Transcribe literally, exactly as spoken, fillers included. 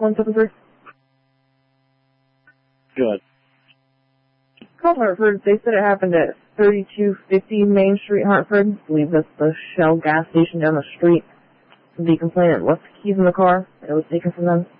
one seven three. Good. Called Hartford. They said it happened at thirty-two fifty Main Street, Hartford. I believe that's the Shell gas station down the street. The complainant left the keys in the car, and it was taken from them.